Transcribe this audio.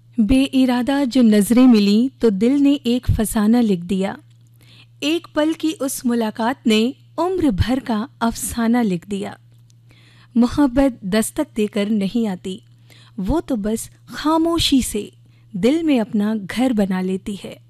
बेइरादा जो नज़रें मिली तो दिल ने एक फसाना लिख दिया। एक पल की उस मुलाकात ने उम्र भर का अफसाना लिख दिया। मोहब्बत दस्तक देकर नहीं आती, वो तो बस खामोशी से दिल में अपना घर बना लेती है।